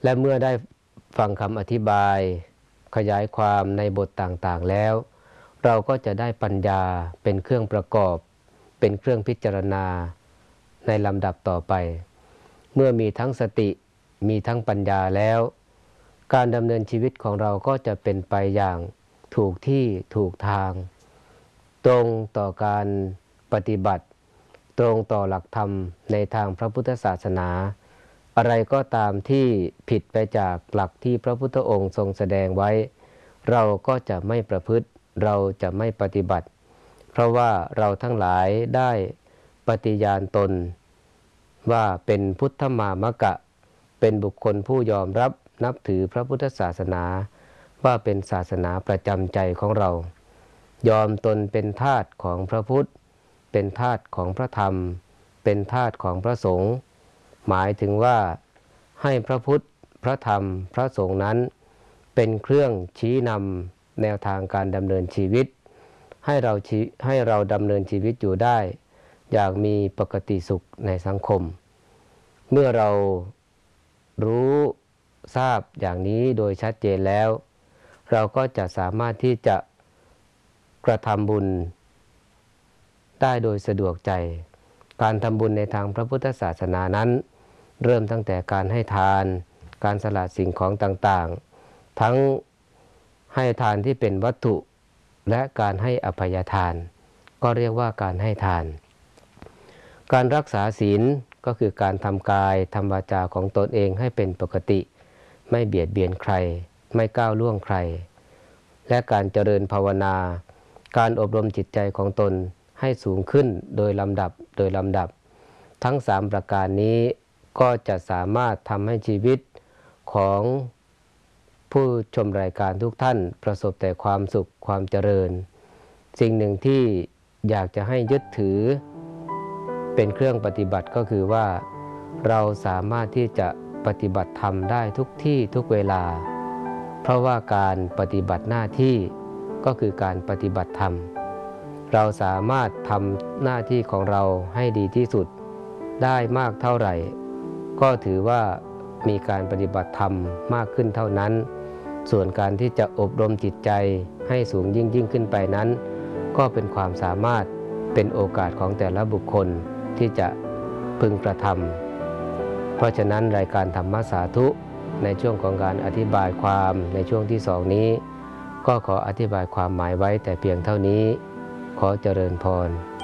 และเมื่อได้ฟังคำอธิบายขยายความในบทต่างๆแล้วเราก็จะได้ปัญญาเป็นเครื่องประกอบเป็นเครื่องพิจารณาในลำดับต่อไปเมื่อมีทั้งสติมีทั้งปัญญาแล้วการดำเนินชีวิตของเราก็จะเป็นไปอย่างถูกที่ถูกทางตรงต่อการปฏิบัติตรงต่อหลักธรรมในทางพระพุทธศาสนาอะไรก็ตามที่ผิดไปจากหลักที่พระพุทธองค์ทรงแสดงไว้เราก็จะไม่ประพฤติเราจะไม่ปฏิบัติเพราะว่าเราทั้งหลายได้ปฏิญาณตนว่าเป็นพุทธมามกะเป็นบุคคลผู้ยอมรับนับถือพระพุทธศาสนาว่าเป็นศาสนาประจำใจของเรายอมตนเป็นทาสของพระพุทธเป็นทาสของพระธรรมเป็นทาสของพระสงฆ์หมายถึงว่าให้พระพุทธพระธรรมพระสงฆ์นั้นเป็นเครื่องชี้นำแนวทางการดำเนินชีวิตให้เราดำเนินชีวิตอยู่ได้อย่างมีปกติสุขในสังคมเมื่อเรารู้ทราบอย่างนี้โดยชัดเจนแล้วเราก็จะสามารถที่จะกระทำบุญได้โดยสะดวกใจการทำบุญในทางพระพุทธศาสนานั้นเริ่มตั้งแต่การให้ทานการสละสิ่งของต่างๆทั้งให้ทานที่เป็นวัตถุและการให้อภัยทานก็เรียกว่าการให้ทานการรักษาศีลก็คือการทำกายทำวาจาของตนเองให้เป็นปกติไม่เบียดเบียนใครไม่ก้าวล่วงใครและการเจริญภาวนาการอบรมจิตใจของตนให้สูงขึ้นโดยลำดับทั้ง3ประการนี้ก็จะสามารถทำให้ชีวิตของผู้ชมรายการทุกท่านประสบแต่ความสุขความเจริญสิ่งหนึ่งที่อยากจะให้ยึดถือเป็นเครื่องปฏิบัติก็คือว่าเราสามารถที่จะปฏิบัติธรรมได้ทุกที่ทุกเวลาเพราะว่าการปฏิบัติหน้าที่ก็คือการปฏิบัติธรรมเราสามารถทำหน้าที่ของเราให้ดีที่สุดได้มากเท่าไหร่ก็ถือว่ามีการปฏิบัติธรรมมากขึ้นเท่านั้นส่วนการที่จะอบรมจิตใจให้สูงยิ่งขึ้นไปนั้นก็เป็นความสามารถเป็นโอกาสของแต่ละบุคคลที่จะพึงกระทำเพราะฉะนั้นรายการธรรมสาธุในช่วงของการอธิบายความในช่วงที่2นี้ก็ขออธิบายความหมายไว้แต่เพียงเท่านี้ขอเจริญพร